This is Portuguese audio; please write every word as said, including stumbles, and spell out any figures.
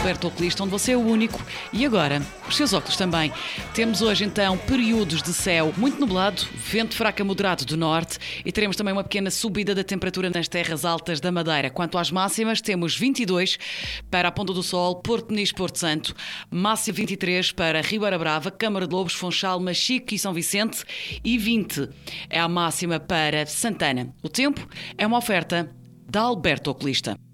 Alberto Oculista, onde você é o único e agora os seus óculos também. Temos hoje então períodos de céu muito nublado, vento fraco a moderado do norte e teremos também uma pequena subida da temperatura nas terras altas da Madeira. Quanto às máximas, temos vinte e dois para a Ponta do Sol, Porto Peniche, Porto Santo, máxima vinte e três para Ribeira Brava, Câmara de Lobos, Funchal, Machico e São Vicente e vinte é a máxima para Santana. O tempo é uma oferta da Alberto Oculista.